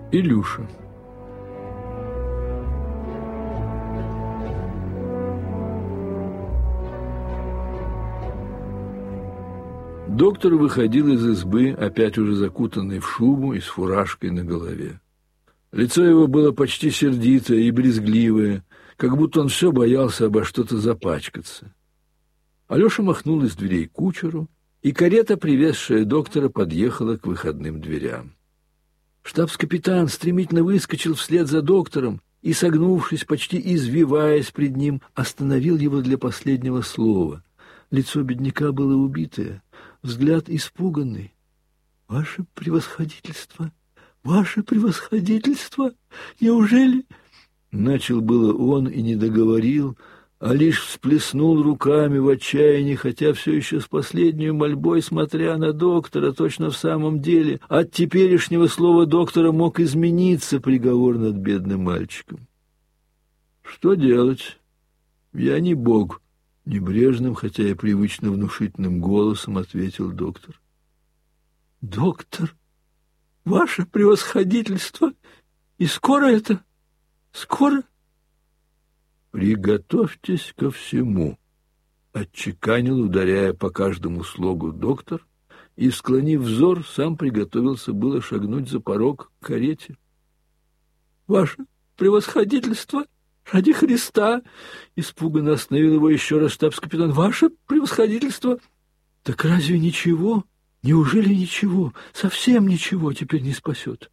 Илюша. Доктор выходил из избы, опять уже закутанный в шубу и с фуражкой на голове. Лицо его было почти сердитое и брезгливое, как будто он все боялся обо что-то запачкаться. Алеша махнул из дверей кучеру, и карета, привезшая доктора, подъехала к выходным дверям. Штабс-капитан стремительно выскочил вслед за доктором и, согнувшись, почти извиваясь пред ним, остановил его для последнего слова. Лицо бедняка было убитое, взгляд испуганный. — Ваше превосходительство! Ваше превосходительство! Неужели... Начал было он и не договорил, а лишь всплеснул руками в отчаянии, хотя все еще с последней мольбой, смотря на доктора, точно в самом деле от теперешнего слова доктора мог измениться приговор над бедным мальчиком. — Что делать? Я не бог, — небрежным, хотя и привычно внушительным голосом ответил доктор. — Доктор, ваше превосходительство, и скоро это? Скоро? «Приготовьтесь ко всему», — отчеканил, ударяя по каждому слогу доктор, и, склонив взор, сам приготовился было шагнуть за порог к карете. «Ваше превосходительство, ради Христа!» — испуганно остановил его еще раз штабс-капитан. «Ваше превосходительство!» «Так разве ничего? Неужели ничего? Совсем ничего теперь не спасет?»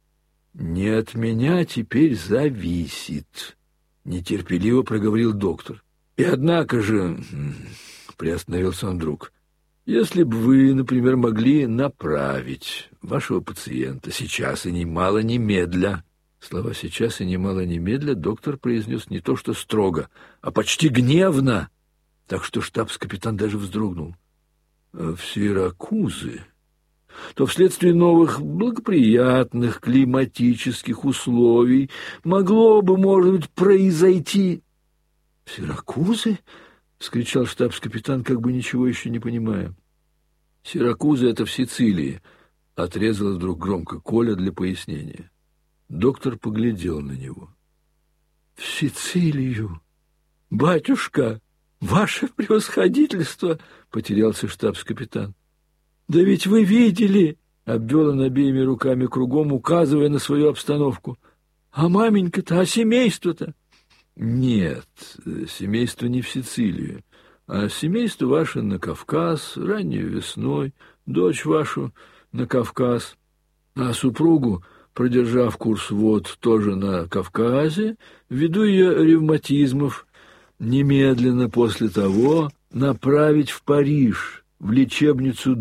«Не от меня теперь зависит», — нетерпеливо проговорил доктор. «И однако же, — приостановился он вдруг, — если бы вы, например, могли направить вашего пациента сейчас и немало немедля». Слова «сейчас и немало немедля» доктор произнес не то что строго, а почти гневно, так что штабс-капитан даже вздрогнул. «В Сиракузы, то вследствие новых благоприятных климатических условий могло бы, может быть, произойти...» «Сиракузы?» — вскричал штабс-капитан, как бы ничего еще не понимая. «Сиракузы — это в Сицилии», — отрезал вдруг громко Коля для пояснения. Доктор поглядел на него. «В Сицилию! Батюшка! Ваше превосходительство!» — потерялся штабс-капитан. «Да ведь вы видели!» — обвел он обеими руками кругом, указывая на свою обстановку. «А маменька-то, а семейство-то?» «Нет, семейство не в Сицилию, а семейство ваше на Кавказ, ранней весной, дочь вашу на Кавказ, а супругу, продержав курс вод тоже на Кавказе, ввиду ее ревматизмов, немедленно после того направить в Париж, в лечебницу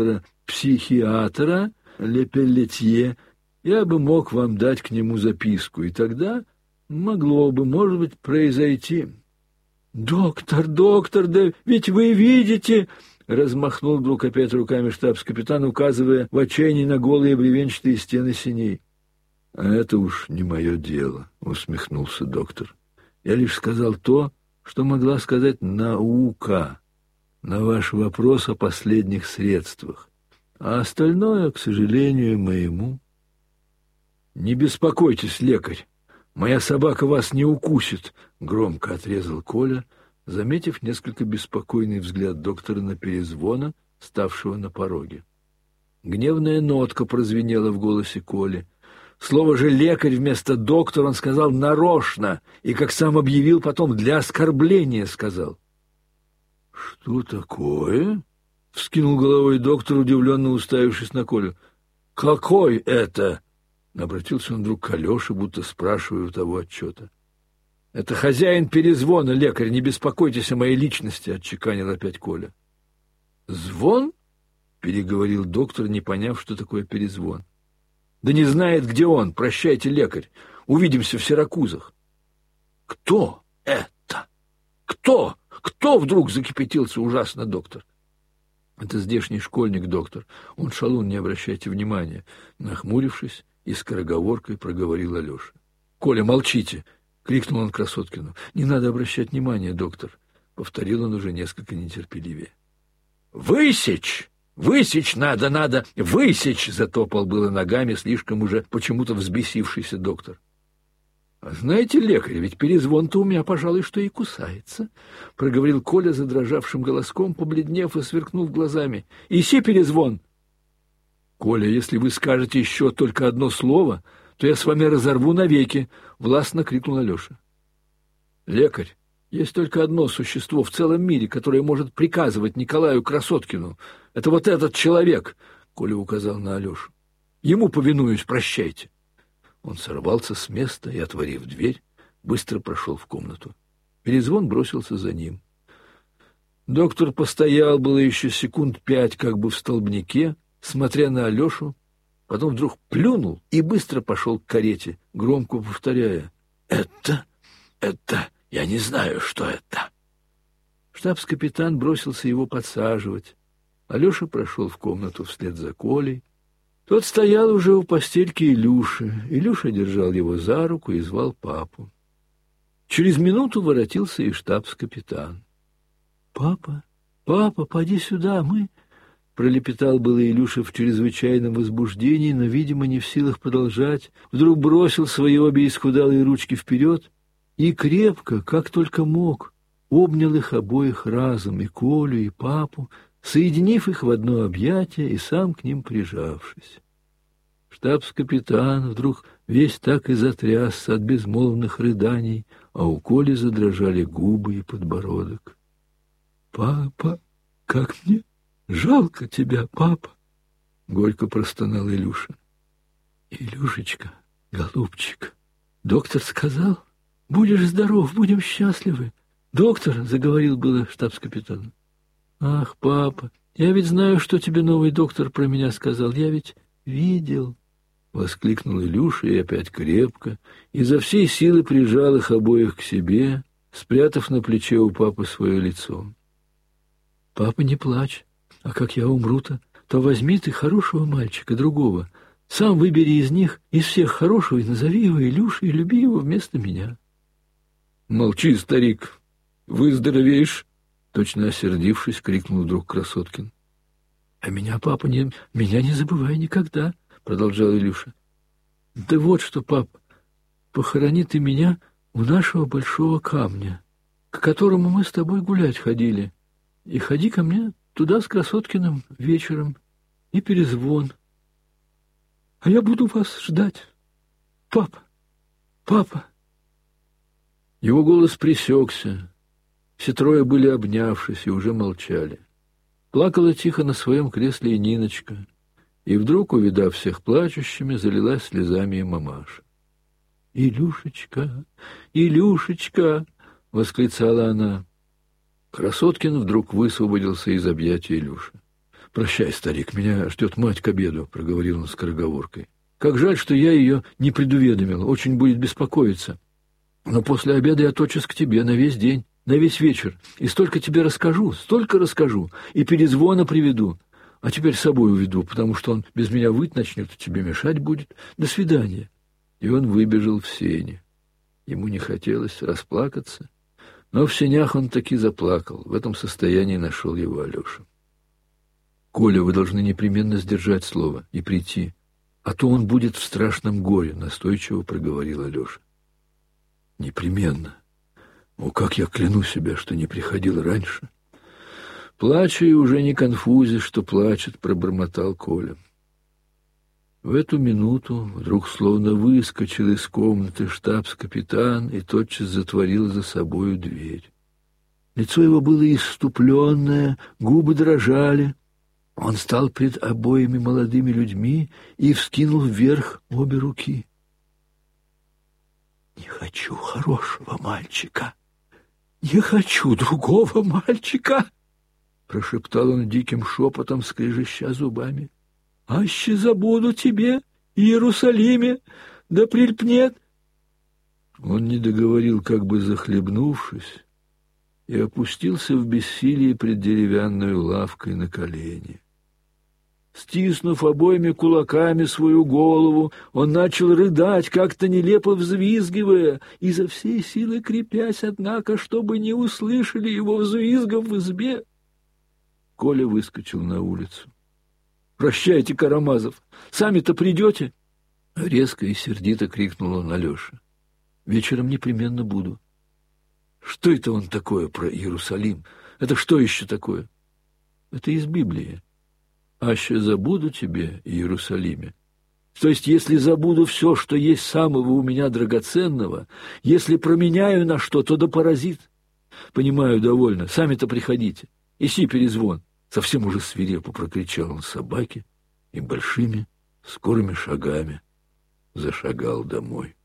доктора-психиатра Лепеллетье. Я бы мог вам дать к нему записку, и тогда могло бы, может быть, произойти». «Доктор, да ведь вы видите...» — размахнул вдруг опять руками штабс-капитан, указывая в отчаянии на голые бревенчатые стены синей. «А это уж не мое дело», — усмехнулся доктор. «Я лишь сказал то, что могла сказать наука на ваш вопрос о последних средствах, а остальное, к сожалению, моему». «Не беспокойтесь, лекарь, моя собака вас не укусит», — громко отрезал Коля, заметив несколько беспокойный взгляд доктора на перезвона, ставшего на пороге. Гневная нотка прозвенела в голосе Коли. Слово же «лекарь» вместо «доктор» он сказал нарочно, и, как сам объявил потом, для оскорбления сказал. «Что такое?» — вскинул головой доктор, удивленно уставившись на Колю. «Какой это?» — обратился он вдруг к Алёше, будто спрашивая у того отчета. «Это хозяин перезвона, лекарь, не беспокойтесь о моей личности», — отчеканил опять Коля. «Звон?» — переговорил доктор, не поняв, что такое перезвон. «Да не знает, где он. Прощайте, лекарь. Увидимся в Сиракузах». «Кто это? Кто? Кто?» — вдруг закипятился ужасно доктор. «Это здешний школьник, доктор. Он шалун, не обращайте внимания», — нахмурившись и скороговоркой проговорил Алеша. «Коля, молчите!» — крикнул он Красоткину. «Не надо обращать внимания, доктор», — повторил он уже несколько нетерпеливее. «Высечь!» — Высечь надо, высечь!» — затопал было ногами слишком уже почему-то взбесившийся доктор. «Знаете, лекарь, ведь перезвон-то у меня, пожалуй, что и кусается», — проговорил Коля задрожавшим голоском, побледнев и сверкнув глазами. «Иси перезвон!» «Коля, если вы скажете еще только одно слово, то я с вами разорву навеки», — властно крикнул Алеша. «Лекарь, есть только одно существо в целом мире, которое может приказывать Николаю Красоткину. Это вот этот человек», — Коля указал на Алешу. «Ему повинуюсь, прощайте». Он сорвался с места и, отворив дверь, быстро прошел в комнату. Перезвон бросился за ним. Доктор постоял было еще секунд 5 как бы в столбнике, смотря на Алешу, потом вдруг плюнул и быстро пошел к карете, громко повторяя: «Это, я не знаю, что это». Штабс-капитан бросился его подсаживать. Алеша прошел в комнату вслед за Колей. Тот стоял уже у постельки Илюши. Илюша держал его за руку и звал папу. Через минуту воротился и штабс-капитан. «Папа, поди сюда, мы...» Пролепетал было Илюша в чрезвычайном возбуждении, но, видимо, не в силах продолжать, вдруг бросил свои обе исхудалые ручки вперед и крепко, как только мог, обнял их обоих разом, и Колю, и папу, соединив их в одно объятие и сам к ним прижавшись. Штабс-капитан вдруг весь так и затрясся от безмолвных рыданий, а у Коли задрожали губы и подбородок. «Папа, как мне жалко тебя, папа!» — горько простонал Илюша. «Илюшечка, голубчик, доктор сказал, будешь здоров, будем счастливы. Доктор, — заговорил было штабс-капитан. «Ах, папа, я ведь знаю, что тебе новый доктор про меня сказал, я ведь видел!» — воскликнул Илюша и опять крепко, изо всей силы прижал их обоих к себе, спрятав на плече у папы свое лицо. «Папа, не плачь, а как я умру-то, то возьми ты хорошего мальчика, другого, сам выбери из них, из всех хорошего, и назови его Илюшей, и люби его вместо меня». «Молчи, старик, выздоровеешь!» Точно осердившись, крикнул вдруг Красоткин. «А меня, папа, меня не забывай никогда», — продолжал Илюша. «Да вот что, папа, похорони ты меня у нашего большого камня, к которому мы с тобой гулять ходили, и ходи ко мне туда с Красоткиным вечером, и перезвон. А я буду вас ждать. Папа». Его голос пресекся. Все трое были обнявшись и уже молчали. Плакала тихо на своем кресле и Ниночка, и вдруг, увидав всех плачущими, залилась слезами и мамаша. «Илюшечка, Илюшечка!» — восклицала она. Красоткин вдруг высвободился из объятий Илюши. «Прощай, старик, меня ждет мать к обеду», — проговорил он скороговоркой. «Как жаль, что я ее не предуведомил, очень будет беспокоиться. Но после обеда я тотчас к тебе на весь день, на весь вечер, и столько расскажу, и перезвона приведу, а теперь с собой уведу, потому что он без меня выть начнет, и тебе мешать будет. До свидания». И он выбежал в сени. Ему не хотелось расплакаться, но в сенях он таки заплакал. В этом состоянии нашел его Алеша. «Коля, вы должны непременно сдержать слово и прийти, а то он будет в страшном горе», — настойчиво проговорил Алеша. «Непременно. О, как я кляну себя, что не приходил раньше!» Плача и уже не конфузя, что плачет, пробормотал Коля. В эту минуту вдруг словно выскочил из комнаты штабс-капитан и тотчас затворил за собою дверь. Лицо его было исступленное, губы дрожали. Он стал пред обоими молодыми людьми и вскинул вверх обе руки. «Не хочу хорошего мальчика, не хочу другого мальчика!» Прошептал он диким шепотом, скрежеща зубами. «Аще забуду тебе, Иерусалиме, да прильпнет!» Он не договорил, как бы захлебнувшись, и опустился в бессилии пред деревянную лавкой на колени. Стиснув обоими кулаками свою голову, он начал рыдать, как-то нелепо взвизгивая, изо всей силы крепясь, однако, чтобы не услышали его взвизгов в избе. Коля выскочил на улицу. Прощайте, Карамазов. Сами-то придете? Резко и сердито крикнул он Алёше. Вечером непременно буду. Что это он такое про Иерусалим? Это что еще такое? Это из Библии. Аще забуду тебе, Иерусалиме. То есть, если забуду все, что есть самого у меня драгоценного, если променяю на что, то да поразит. Понимаю, довольно. Сами-то приходите. Иси перезвон. Совсем уже свирепо прокричал он собаке и большими, скорыми шагами зашагал домой.